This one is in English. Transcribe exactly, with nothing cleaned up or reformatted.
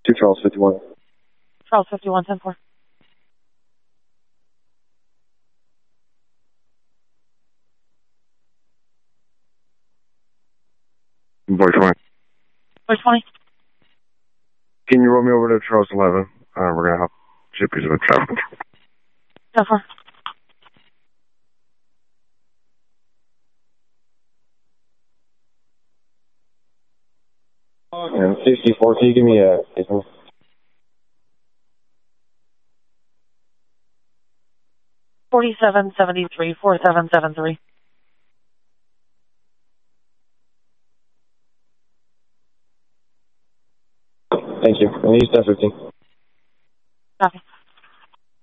two Charles fifty-one. Charles fifty-one, ten four. Boy twenty. Boy twenty. Can you roll me over to Charles eleven? Uh, we're going to have gypsies with traffic. ten four. And sixty-four, can you give me a... forty-seven seventy-three, four seven seven three. Thank you. And he's ten fifteen. Copy.